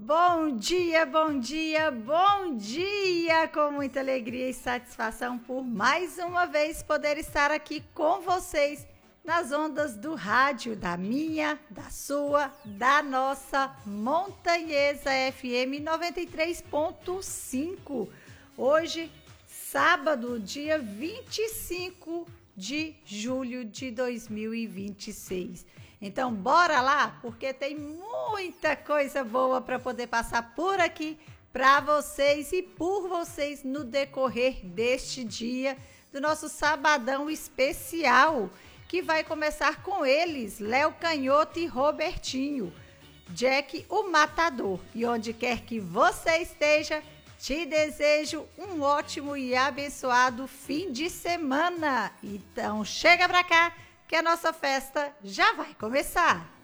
Bom dia, bom dia, bom dia! Com muita alegria e satisfação por mais uma vez poder estar aqui com vocês nas ondas do rádio, da minha, da sua, da nossa Montanhesa FM 93.5. Hoje, sábado, dia 25 de julho de 2026. Então, bora lá, porque tem muita coisa boa para poder passar por aqui para vocês e por vocês no decorrer deste dia do nosso sabadão especial, que vai começar com eles, Léo Canhoto e Robertinho, Jack o Matador. E onde quer que você esteja, te desejo um ótimo e abençoado fim de semana. Então, chega pra cá, que a nossa festa já vai começar.